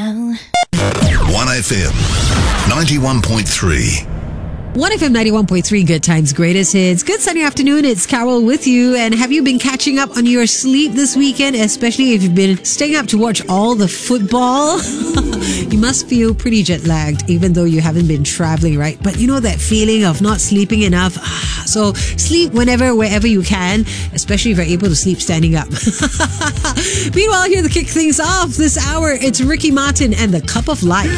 1FM 91.3. 1FM 91.3, Good Times, Greatest Hits. Good sunny afternoon. It's Carol with you. And have you been catching up on your sleep this weekend? Especially if you've been staying up to watch all the football. You must feel pretty jet lagged, even though you haven't been traveling, right? But you know that feeling of not sleeping enough. So sleep whenever, wherever you can, especially if you're able to sleep standing up. Meanwhile, here to kick things off this hour, it's Ricky Martin and the Cup of Life.